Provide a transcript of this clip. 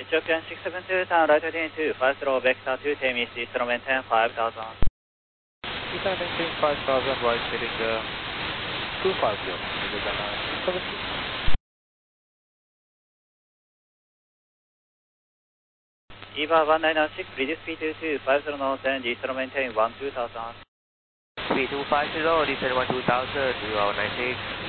Ethiopian 672, turn right heading 2, 50 vector 2, TMS, instrument 10, 5000. Eastern maintain 5000, right heading 250, Ethiopian 672. EVA 1996, reduce speed to 250 knots and instrument 10, 12000. Speed 250, descend 12000, EVA 196.